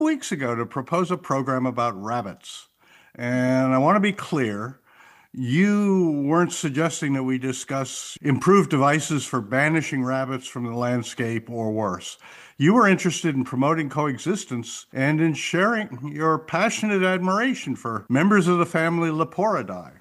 Weeks ago to propose a program about rabbits. And I want to be clear, you weren't suggesting that we discuss improved devices for banishing rabbits from the landscape or worse. You were interested in promoting coexistence and in sharing your passionate admiration for members of the family Leporidae.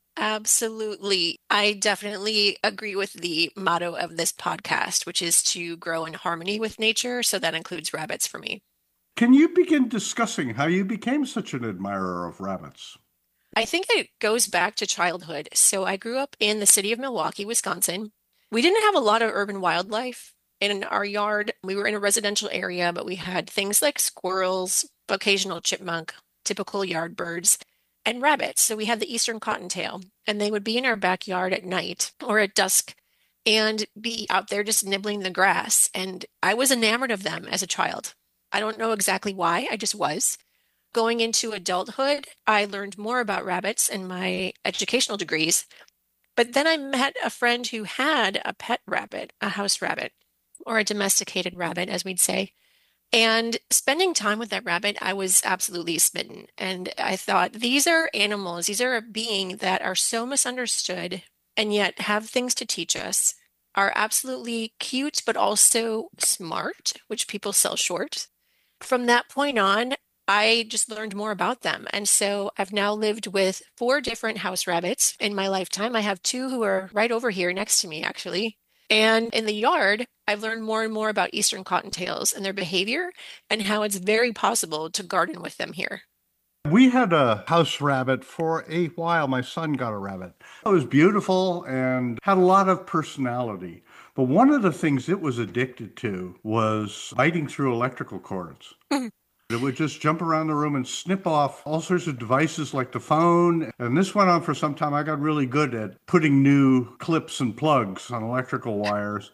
Absolutely. I definitely agree with the motto of this podcast, which is to grow in harmony with nature. So that includes rabbits for me. Can you begin discussing how you became such an admirer of rabbits? I think it goes back to childhood. So I grew up in the city of Milwaukee, Wisconsin. We didn't have a lot of urban wildlife in our yard. We were in a residential area, but we had things like squirrels, occasional chipmunk, typical yard birds, and rabbits. So we had the eastern cottontail, and they would be in our backyard at night or at dusk and be out there just nibbling the grass. And I was enamored of them as a child. I don't know exactly why, I just was. Going into adulthood, I learned more about rabbits in my educational degrees, but then I met a friend who had a pet rabbit, a house rabbit, or a domesticated rabbit, as we'd say. And spending time with that rabbit, I was absolutely smitten. And I thought, these are animals, these are a being that are so misunderstood and yet have things to teach us, are absolutely cute, but also smart, which people sell short. From that point on, I just learned more about them. And so I've now lived with four different house rabbits in my lifetime. I have two who are right over here next to me, actually. And in the yard, I've learned more and more about Eastern cottontails and their behavior and how it's very possible to garden with them here. We had a house rabbit for a while. My son got a rabbit. It was beautiful and had a lot of personality. But one of the things it was addicted to was biting through electrical cords. It would just jump around the room and snip off all sorts of devices like the phone. And this went on for some time. I got really good at putting new clips and plugs on electrical wires.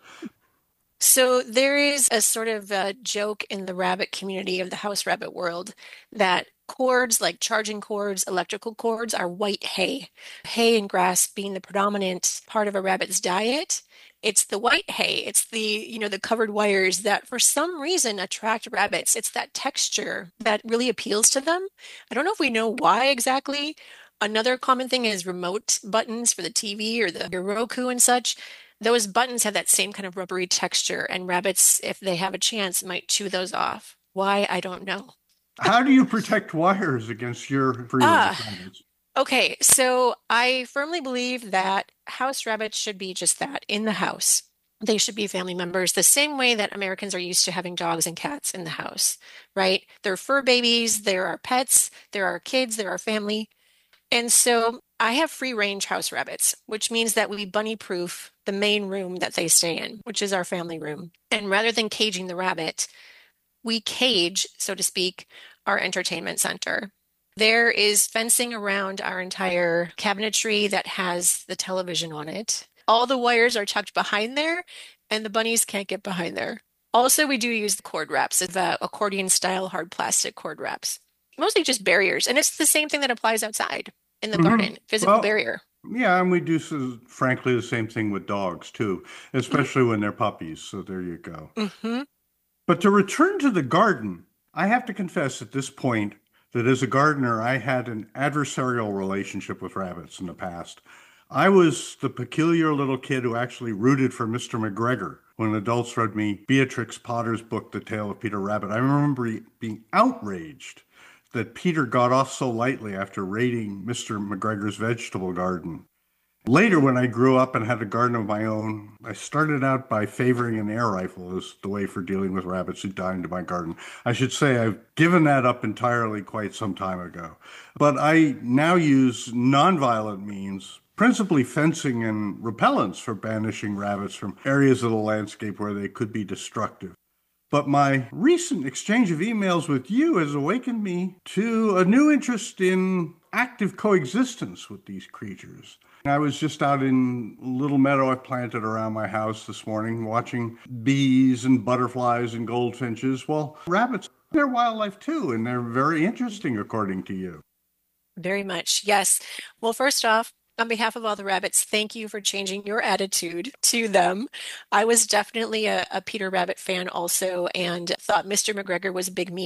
So there is a sort of a joke in the rabbit community of the house rabbit world that cords, like charging cords, electrical cords, are white hay. Hay and grass being the predominant part of a rabbit's diet. It's the white hay. It's the covered wires that for some reason attract rabbits. It's that texture that really appeals to them. I don't know if we know why exactly. Another common thing is remote buttons for the TV or the your Roku and such. Those buttons have that same kind of rubbery texture, and rabbits, if they have a chance, might chew those off. Why? I don't know. How do you protect wires against your free-range Ah, rabbits? okay. So I firmly believe that house rabbits should be just that, in the house. They should be family members, the same way that Americans are used to having dogs and cats in the house, right? They're fur babies, they're our pets, they're our kids, they're our family. And so I have free range house rabbits, which means that we bunny proof the main room that they stay in, which is our family room. And rather than caging the rabbit, we cage, so to speak, our entertainment center. There is fencing around our entire cabinetry that has the television on it. All the wires are tucked behind there, and the bunnies can't get behind there. Also, we do use the cord wraps, the accordion style hard plastic cord wraps. Mostly just barriers, and it's the same thing that applies outside in the Hmm. garden, physical Well, barrier. yeah, and we do, frankly, the same thing with dogs too, hmm especially when they're puppies. So there you go. hmm But to return to the garden, I have to confess at this point that as a gardener, I had an adversarial relationship with rabbits in the past. I was the peculiar little kid who actually rooted for Mr. McGregor when adults read me Beatrix Potter's book, The Tale of Peter Rabbit. I remember being outraged that Peter got off so lightly after raiding Mr. McGregor's vegetable garden. Later, when I grew up and had a garden of my own, I started out by favoring an air rifle as the way for dealing with rabbits who died into my garden. I should say I've given that up entirely quite some time ago. But I now use nonviolent means, principally fencing and repellents for banishing rabbits from areas of the landscape where they could be destructive. But my recent exchange of emails with you has awakened me to a new interest in active coexistence with these creatures. I was just out in a little meadow I planted around my house this morning watching bees and butterflies and goldfinches. Well, rabbits, they're wildlife too, and they're very interesting according to you. Very much. Yes. Well, first off, on behalf of all the rabbits, thank you for changing your attitude to them. I was definitely a Peter Rabbit fan also and thought Mr. McGregor was a big meanie.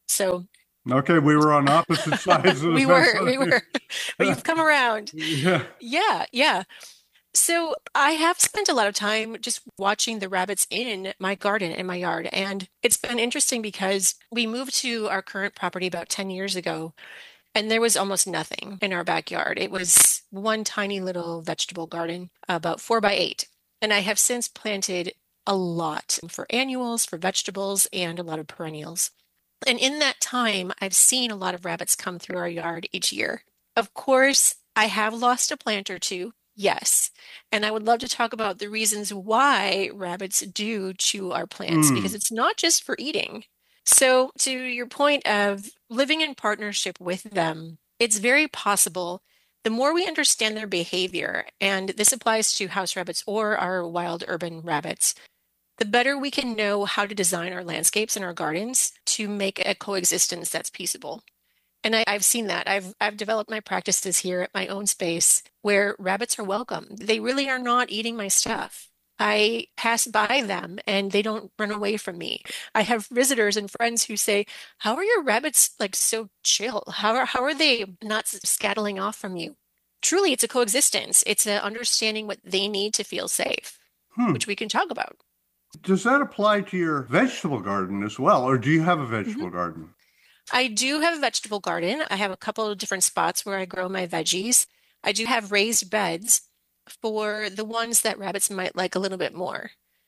So Okay, we were on opposite sides of the fence. we were, but you've come around. Yeah. Yeah, yeah. So I have spent a lot of time just watching the rabbits in my garden in my yard. And it's been interesting because we moved to our current property about 10 years ago, and there was almost nothing in our backyard. It was one tiny little vegetable garden, about 4 by 8. And I have since planted a lot for annuals, for vegetables, and a lot of perennials. And in that time, I've seen a lot of rabbits come through our yard each year. Of course, I have lost a plant or two, yes. And I would love to talk about the reasons why rabbits do chew our plants, because Hmm. it's not just for eating. So, to your point of living in partnership with them, it's very possible the more we understand their behavior, and this applies to house rabbits or our wild urban rabbits, the better we can know how to design our landscapes and our gardens to make a coexistence that's peaceable. And I've seen that. I've developed my practices here at my own space where rabbits are welcome. They really are not eating my stuff. I pass by them and they don't run away from me. I have visitors and friends who say, "How are your rabbits like so chill? How are they not scattling off from you?" Truly, it's a coexistence. It's a understanding what they need to feel safe, Hmm. which we can talk about. Does that apply to your vegetable garden as well, or do you have a Mhm. vegetable garden? I do have a vegetable garden. I have a couple of different spots where I grow my veggies. I do have raised beds for the ones that rabbits might like a little bit more.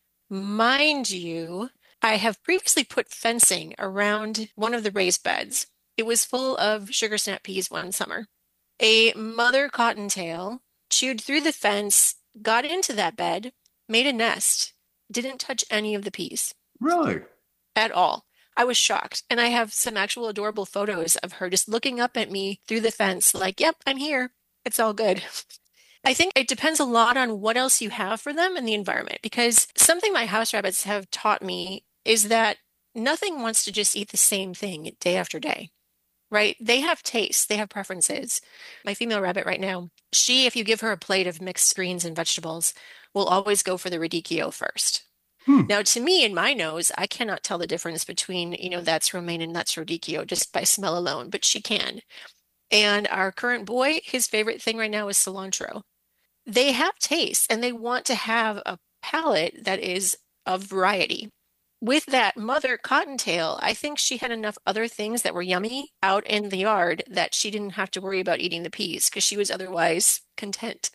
Mind you, I have previously put fencing around one of the raised beds. It was full of sugar snap peas one summer. A mother cottontail chewed through the fence, got into that bed, made a nest, didn't touch any of the peas Really? at all. I was shocked. And I have some actual adorable photos of her just looking up at me through the fence, like, yep, I'm here. It's all good. I think it depends a lot on what else you have for them in the environment, because something my house rabbits have taught me is that nothing wants to just eat the same thing day after day, right? They have tastes, they have preferences. My female rabbit right now, she, if you give her a plate of mixed greens and vegetables, will always go for the radicchio first. Hmm. Now, to me, in my nose, I cannot tell the difference between, that's romaine and that's radicchio just by smell alone, but she can. And our current boy, his favorite thing right now is cilantro. They have taste and they want to have a palate that is of variety. With that mother cottontail, I think she had enough other things that were yummy out in the yard that she didn't have to worry about eating the peas because she was otherwise content.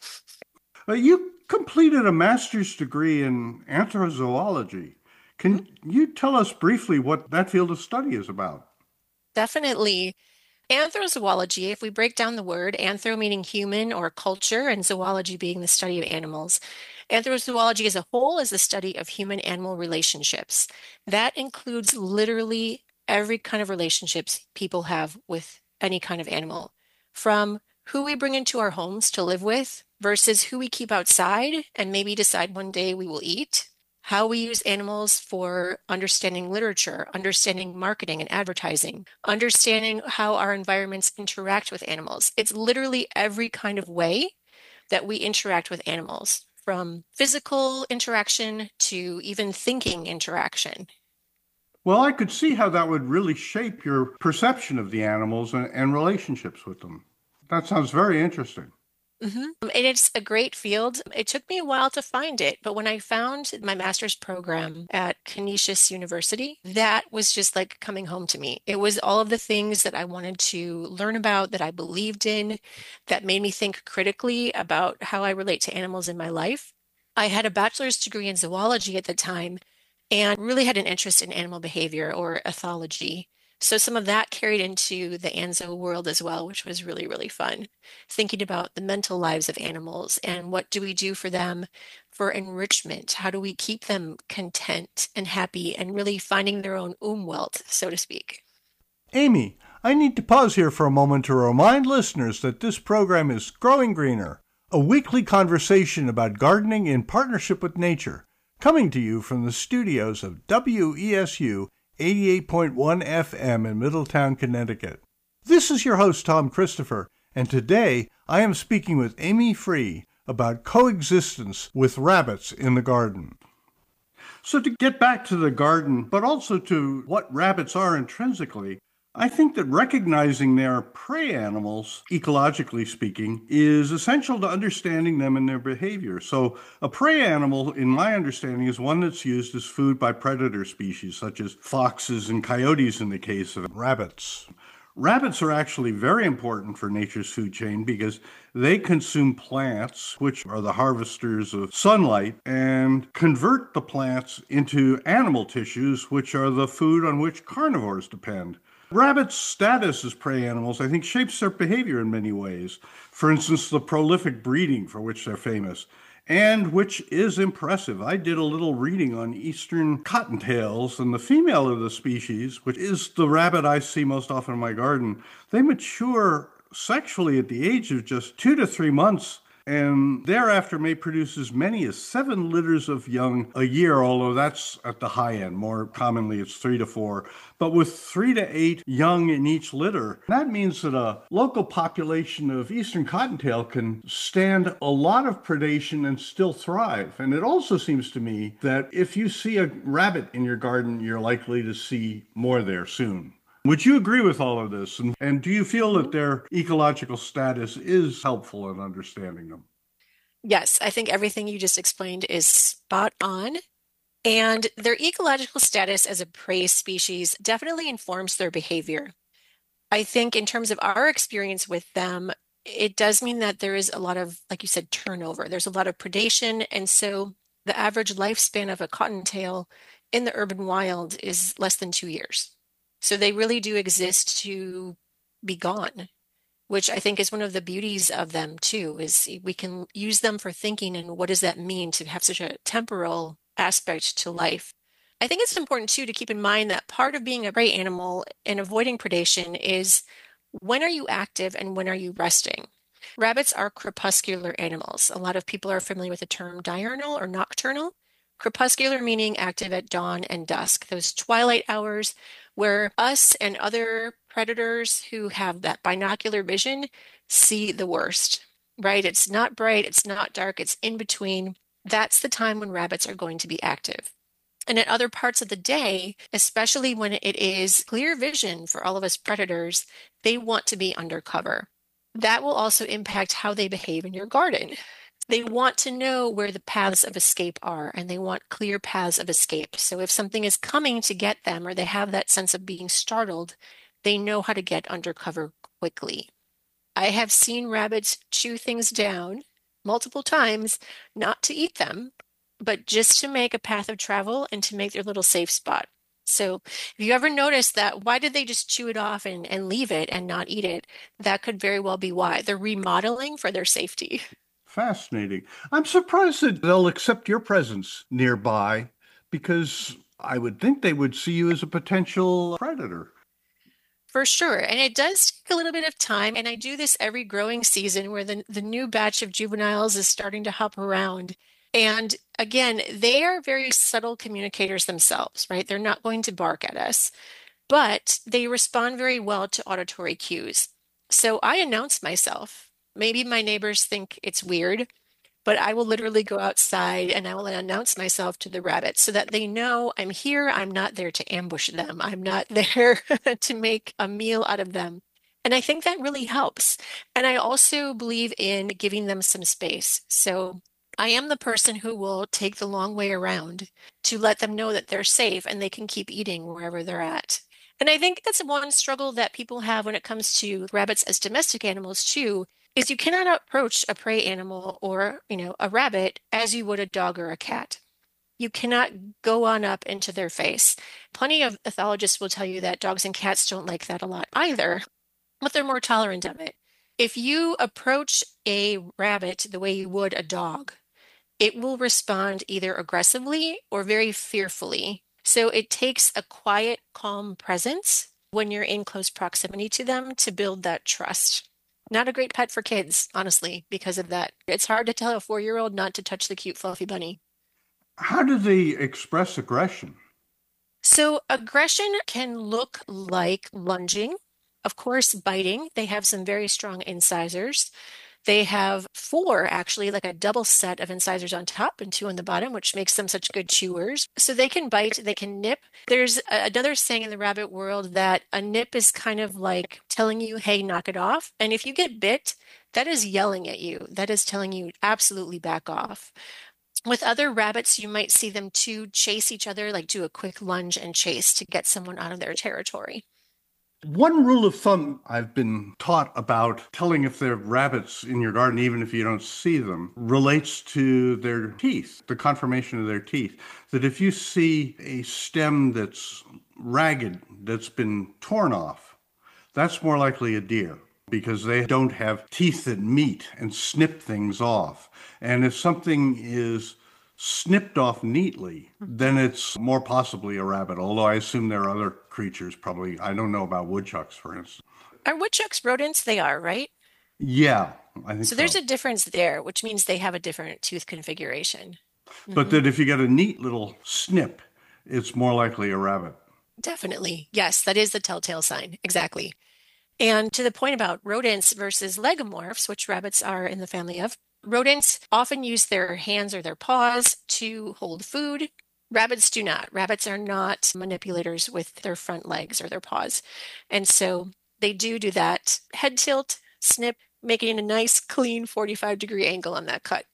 You completed a master's degree in anthrozoology. Mhm. Can you tell us briefly what that field of study is about? Definitely. Anthrozoology, if we break down the word, anthro meaning human or culture, and zoology being the study of animals. Anthrozoology as a whole is the study of human-animal relationships. That includes literally every kind of relationships people have with any kind of animal, from who we bring into our homes to live with versus who we keep outside and maybe decide one day we will eat, how we use animals for understanding literature, understanding marketing and advertising, understanding how our environments interact with animals. It's literally every kind of way that we interact with animals, from physical interaction to even thinking interaction. Well, I could see how that would really shape your perception of the animals and relationships with them. That sounds very interesting. And it's a great field. It took me a while to find it, but when I found my master's program at Canisius University, that was just like coming home to me. It was all of the things that I wanted to learn about, that I believed in, that made me think critically about how I relate to animals in my life. I had a bachelor's degree in zoology at the time and really had an interest in animal behavior or ethology. So some of that carried into the Anzo world as well, which was really, really fun. Thinking about the mental lives of animals and what do we do for them for enrichment? How do we keep them content and happy and really finding their own umwelt, so to speak? Amy, I need to pause here for a moment to remind listeners that this program is Growing Greener, a weekly conversation about gardening in partnership with nature, coming to you from the studios of WESU 88.1 FM in Middletown, Connecticut. This is your host, Tom Christopher, and today I am speaking with Amy Free about coexistence with rabbits in the garden. So to get back to the garden, but also to what rabbits are intrinsically, I think that recognizing their prey animals, ecologically speaking, is essential to understanding them and their behavior. So, a prey animal, in my understanding, is one that's used as food by predator species, such as foxes and coyotes in the case of rabbits. Rabbits are actually very important for nature's food chain because they consume plants, which are the harvesters of sunlight, and convert the plants into animal tissues, which are the food on which carnivores depend. Rabbits' status as prey animals, I think, shapes their behavior in many ways. For instance, the prolific breeding for which they're famous, and which is impressive. I did a little reading on eastern cottontails, and the female of the species, which is the rabbit I see most often in my garden, they mature sexually at the age of just 2 to 3 months, and thereafter may produce as many as 7 litters of young a year, although that's at the high end. More commonly, it's 3 to 4. But with 3 to 8 young in each litter, that means that a local population of eastern cottontail can stand a lot of predation and still thrive. And it also seems to me that if you see a rabbit in your garden, you're likely to see more there soon. Would you agree with all of this? And do you feel that their ecological status is helpful in understanding them? Yes, I think everything you just explained is spot on. And their ecological status as a prey species definitely informs their behavior. I think, in terms of our experience with them, it does mean that there is a lot of, like you said, turnover. There's a lot of predation. And so the average lifespan of a cottontail in the urban wild is less than 2 years. So they really do exist to be gone, which I think is one of the beauties of them too, is we can use them for thinking and what does that mean to have such a temporal aspect to life. I think it's important too to keep in mind that part of being a prey animal and avoiding predation is when are you active and when are you resting? Rabbits are crepuscular animals. A lot of people are familiar with the term diurnal or nocturnal. Crepuscular meaning active at dawn and dusk, those twilight hours where us and other predators who have that binocular vision see the worst, right? It's not bright, it's not dark, it's in between. That's the time when rabbits are going to be active. And at other parts of the day, especially when it is clear vision for all of us predators, they want to be under cover. That will also impact how they behave in your garden. They want to know where the paths of escape are, and they want clear paths of escape. So if something is coming to get them, or they have that sense of being startled, they know how to get under cover quickly. I have seen rabbits chew things down multiple times, not to eat them, but just to make a path of travel and to make their little safe spot. So if you ever notice that, why did they just chew it off and leave it and not eat it? That could very well be why. They're remodeling for their safety. Fascinating. I'm surprised that they'll accept your presence nearby because I would think they would see you as a potential predator. For sure. And it does take a little bit of time. And I do this every growing season where the new batch of juveniles is starting to hop around. And again, they are very subtle communicators themselves, right? They're not going to bark at us, but they respond very well to auditory cues. So I announce myself. Maybe my neighbors think it's weird, but I will literally go outside and I will announce myself to the rabbits so that they know I'm here. I'm not there to ambush them. I'm not there to make a meal out of them. And I think that really helps. And I also believe in giving them some space. So I am the person who will take the long way around to let them know that they're safe and they can keep eating wherever they're at. And I think that's one struggle that people have when it comes to rabbits as domestic animals too, is you cannot approach a prey animal or, a rabbit as you would a dog or a cat. You cannot go on up into their face. Plenty of ethologists will tell you that dogs and cats don't like that a lot either, but they're more tolerant of it. If you approach a rabbit the way you would a dog, it will respond either aggressively or very fearfully. So it takes a quiet, calm presence when you're in close proximity to them to build that trust. Not a great pet for kids, honestly, because of that. It's hard to tell a 4-year-old not to touch the cute, fluffy bunny. How do they express aggression? So, aggression can look like lunging, of course, biting. They have some very strong incisors. They have four, actually, like a double set of incisors on top and two on the bottom, which makes them such good chewers. So they can bite, they can nip. There's another saying in the rabbit world that a nip is kind of like telling you, hey, knock it off. And if you get bit, that is yelling at you. That is telling you absolutely back off. With other rabbits, you might see them two chase each other, like do a quick lunge and chase to get someone out of their territory. One rule of thumb I've been taught about telling if there are rabbits in your garden, even if you don't see them, relates to their teeth, the conformation of their teeth. That if you see a stem that's ragged, that's been torn off, that's more likely a deer because they don't have teeth that meet and snip things off. And if something is snipped off neatly, then it's more possibly a rabbit, although I assume there are other creatures probably. I don't know about woodchucks, for instance. Are woodchucks rodents? They are, right? Yeah, I think So there's so. a difference there, which means they have a different tooth configuration. But Hmm. that if you get a neat little snip, it's more likely a rabbit. Definitely. Yes, that is the telltale sign. Exactly. And to the point about rodents versus lagomorphs, which rabbits are in the family of, rodents often use their hands or their paws to hold food. Rabbits do not. Rabbits are not manipulators with their front legs or their paws. And so they do that head tilt, snip, making a nice, clean 45-degree angle on that cut.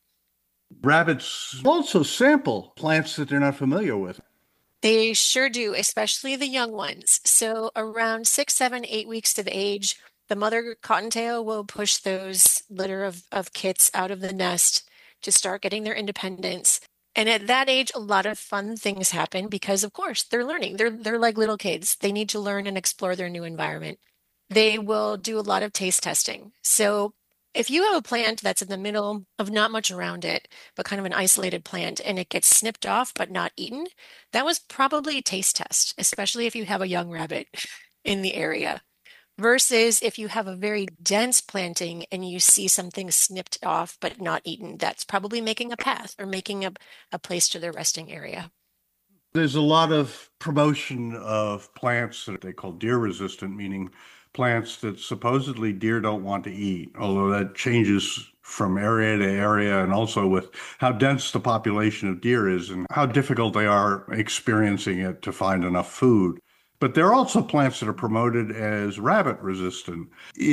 Rabbits also sample plants that they're not familiar with. They sure do, especially the young ones. So around 6, 7, 8 weeks of age, the mother cottontail will push those litter of kits out of the nest to start getting their independence. And at that age, a lot of fun things happen because, of course, they're learning. They're like little kids. They need to learn and explore their new environment. They will do a lot of taste testing. So if you have a plant that's in the middle of not much around it, but kind of an isolated plant, and it gets snipped off but not eaten, that was probably a taste test, especially if you have a young rabbit in the area. Versus if you have a very dense planting and you see something snipped off but not eaten, that's probably making a path or making a place to their resting area. There's a lot of promotion of plants that they call deer resistant, meaning plants that supposedly deer don't want to eat, although that changes from area to area and also with how dense the population of deer is and how difficult they are experiencing it to find enough food. But there are also plants that are promoted as rabbit resistant.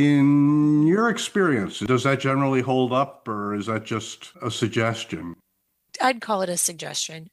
In your experience, does that generally hold up or is that just a suggestion? I'd call it a suggestion.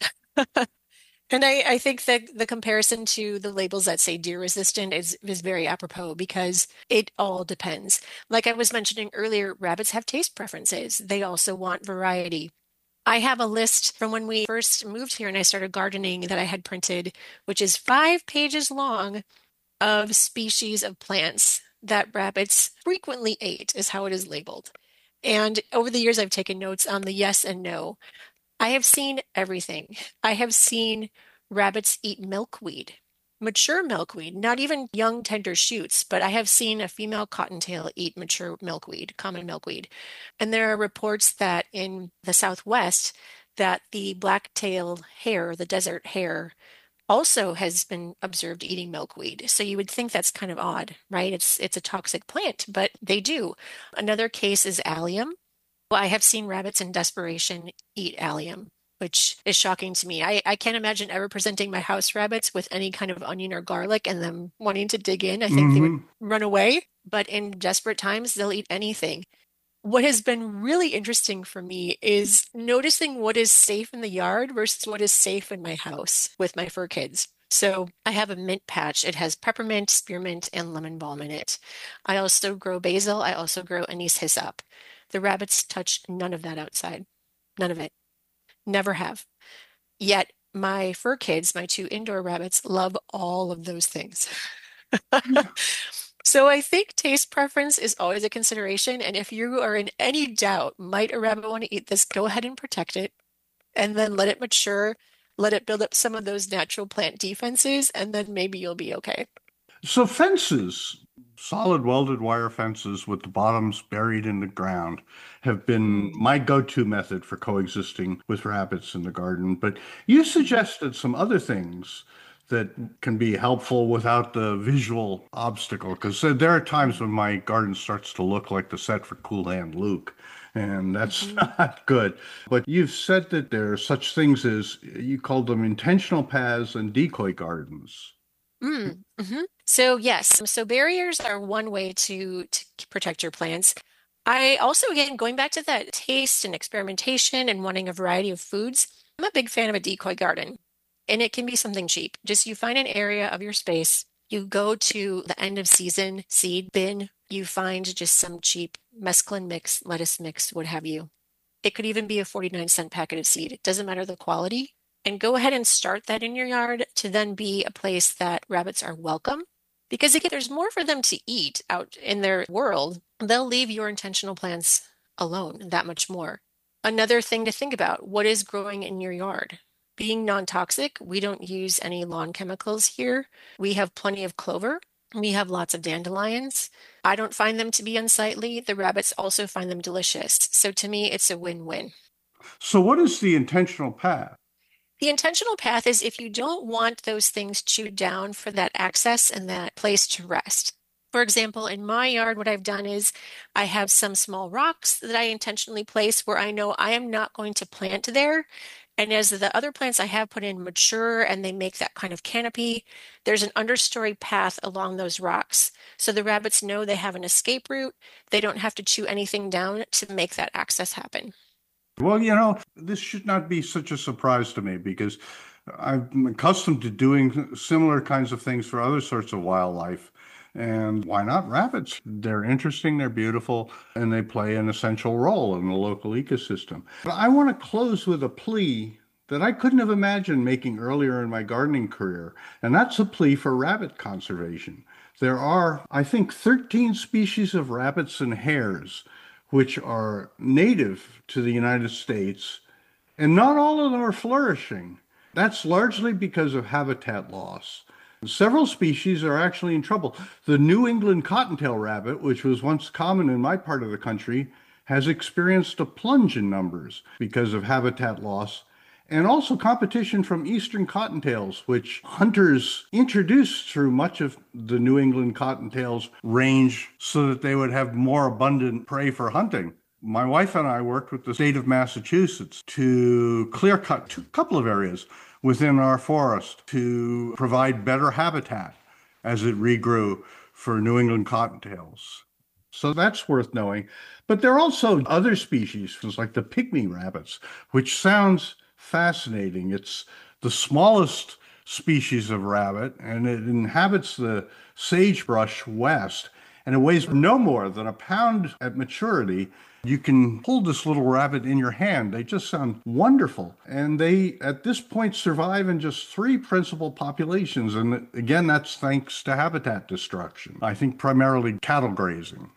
And I think that the comparison to the labels that say deer resistant is very apropos because it all depends. Like I was mentioning earlier, rabbits have taste preferences. They also want variety. I have a list from when we first moved here and I started gardening that I had printed, which is 5 pages long of species of plants that rabbits frequently ate, is how it is labeled. And over the years, I've taken notes on the yes and no. I have seen everything. I have seen rabbits eat milkweed, mature milkweed, not even young tender shoots, but I have seen a female cottontail eat mature milkweed, common milkweed. And there are reports that in the Southwest that the black-tailed hare, the desert hare, also has been observed eating milkweed. So you would think that's kind of odd, right? It's a toxic plant, but they do. Another case is allium. Well, I have seen rabbits in desperation eat allium, which is shocking to me. I can't imagine ever presenting my house rabbits with any kind of onion or garlic and them wanting to dig in. I think they would Hmm. run away, but in desperate times, they'll eat anything. What has been really interesting for me is noticing what is safe in the yard versus what is safe in my house with my fur kids. So I have a mint patch. It has peppermint, spearmint, and lemon balm in it. I also grow basil. I also grow anise hyssop. The rabbits touch none of that outside. None of it. Never have. Yet my fur kids, my two indoor rabbits, love all of those things. So I think taste preference is always a consideration. And if you are in any doubt, might a rabbit want to eat this, go ahead and protect it and then let it mature, let it build up some of those natural plant defenses, and then maybe you'll be okay. So fences, solid welded wire fences with the bottoms buried in the ground, have been my go-to method for coexisting with rabbits in the garden. But you suggested some other things that can be helpful without the visual obstacle. Because there are times when my garden starts to look like the set for Cool Hand Luke, and that's Mhm. not good. But you've said that there are such things as you called them intentional paths and decoy gardens. So yes, so barriers are one way to protect your plants. I also, again, going back to that taste and experimentation and wanting a variety of foods, I'm a big fan of a decoy garden. And it can be something cheap. Just you find an area of your space, you go to the end of season seed bin, you find just some cheap mesclun mix, lettuce mix, what have you. It could even be a 49-cent packet of seed. It doesn't matter the quality. And go ahead and start that in your yard to then be a place that rabbits are welcome. Because again, there's more for them to eat out in their world. They'll leave your intentional plants alone that much more. Another thing to think about, what is growing in your yard? Being non-toxic, we don't use any lawn chemicals here. We have plenty of clover. We have lots of dandelions. I don't find them to be unsightly. The rabbits also find them delicious. So to me, it's a win-win. So, what is the intentional path? The intentional path is if you don't want those things chewed down for that access and that place to rest. For example, in my yard, what I've done is I have some small rocks that I intentionally place where I know I am not going to plant there. And as the other plants I have put in mature and they make that kind of canopy, there's an understory path along those rocks. So the rabbits know they have an escape route. They don't have to chew anything down to make that access happen. Well, this should not be such a surprise to me because I'm accustomed to doing similar kinds of things for other sorts of wildlife. And why not rabbits? They're interesting, they're beautiful, and they play an essential role in the local ecosystem. But I want to close with a plea that I couldn't have imagined making earlier in my gardening career, and that's a plea for rabbit conservation. There are, I think, 13 species of rabbits and hares which are native to the United States, and not all of them are flourishing. That's largely because of habitat loss. Several species are actually in trouble. The New England cottontail rabbit, which was once common in my part of the country, has experienced a plunge in numbers because of habitat loss and also competition from eastern cottontails, which hunters introduced through much of the New England cottontails range so that they would have more abundant prey for hunting. My wife and I worked with the state of Massachusetts to clear cut a couple of areas within our forest to provide better habitat as it regrew for New England cottontails. So that's worth knowing. But there are also other species, like the pygmy rabbits, which sounds fascinating. It's the smallest species of rabbit, and it inhabits the sagebrush west, and it weighs no more than a pound at maturity. You can hold this little rabbit in your hand. They just sound wonderful. And they, at this point, survive in just three principal populations. And again, that's thanks to habitat destruction. I think primarily cattle grazing.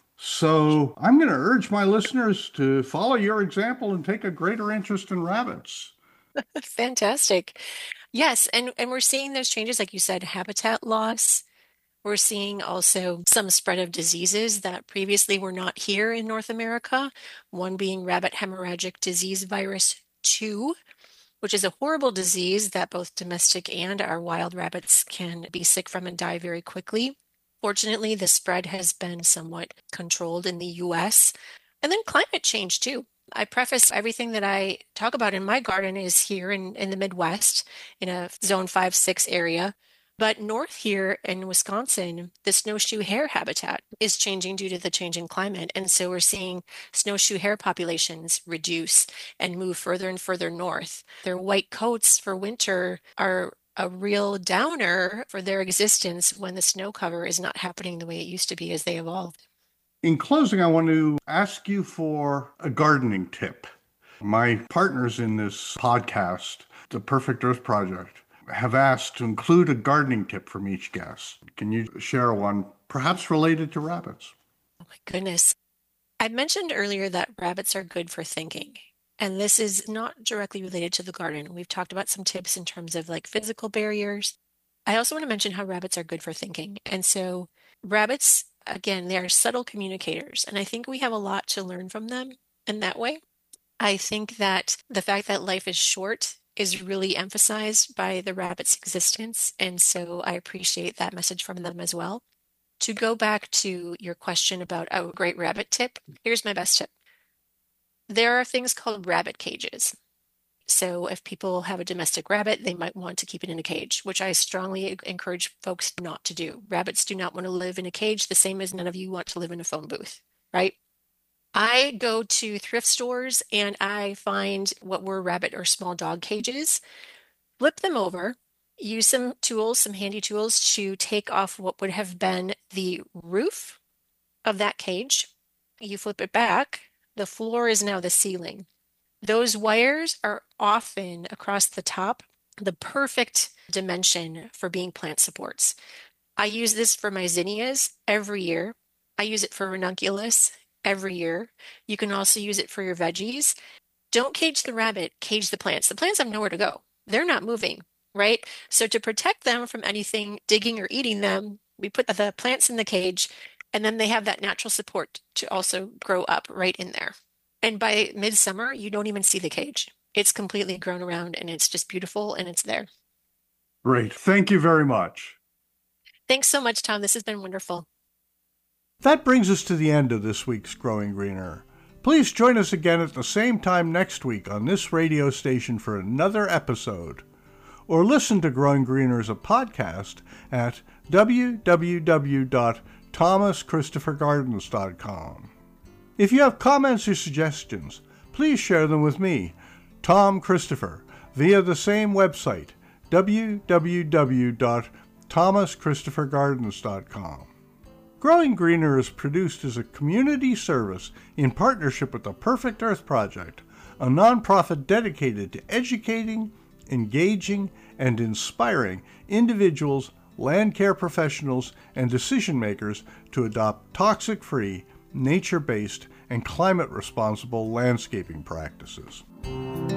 So I'm going to urge my listeners to follow your example and take a greater interest in rabbits. Fantastic. Yes, and we're seeing those changes, like you said, habitat loss. We're seeing also some spread of diseases that previously were not here in North America, one being rabbit hemorrhagic disease virus 2, which is a horrible disease that both domestic and our wild rabbits can be sick from and die very quickly. Fortunately, the spread has been somewhat controlled in the US. And then climate change too. I preface everything that I talk about in my garden is here in the Midwest in a zone 5, 6 area. But north here in Wisconsin, the snowshoe hare habitat is changing due to the changing climate. And so we're seeing snowshoe hare populations reduce and move further and further north. Their white coats for winter are a real downer for their existence when the snow cover is not happening the way it used to be as they evolved. In closing, I want to ask you for a gardening tip. My partners in this podcast, the Perfect Earth Project, have asked to include a gardening tip from each guest. Can you share one, perhaps related to rabbits? Oh my goodness. I mentioned earlier that rabbits are good for thinking. And this is not directly related to the garden. We've talked about some tips in terms of like physical barriers. I also want to mention how rabbits are good for thinking. And so, rabbits, again, they are subtle communicators. And I think we have a lot to learn from them in that way. I think that the fact that life is short is really emphasized by the rabbit's existence. And so I appreciate that message from them as well. To go back to your question about a great rabbit tip, here's my best tip. There are things called rabbit cages. So if people have a domestic rabbit, they might want to keep it in a cage, which I strongly encourage folks not to do. Rabbits do not want to live in a cage, the same as none of you want to live in a phone booth, right? I go to thrift stores and I find what were rabbit or small dog cages, flip them over, use some tools, some handy tools to take off what would have been the roof of that cage. You flip it back, the floor is now the ceiling. Those wires are often across the top, the perfect dimension for being plant supports. I use this for my zinnias every year. I use it for ranunculus every year. You can also use it for your veggies. Don't cage the rabbit, cage the plants. The plants have nowhere to go. They're not moving, right? So to protect them from anything digging or eating them, we put the plants in the cage, and then they have that natural support to also grow up right in there. And by midsummer, you don't even see the cage. It's completely grown around and it's just beautiful and it's there. Great. Thank you very much. Thanks so much, Tom. This has been wonderful. That brings us to the end of this week's Growing Greener. Please join us again at the same time next week on this radio station for another episode. Or listen to Growing Greener as a podcast at www.thomaschristophergardens.com. If you have comments or suggestions, please share them with me, Tom Christopher, via the same website, www.thomaschristophergardens.com. Growing Greener is produced as a community service in partnership with the Perfect Earth Project, a nonprofit dedicated to educating, engaging, and inspiring individuals, land care professionals, and decision makers to adopt toxic-free, nature-based, and climate-responsible landscaping practices.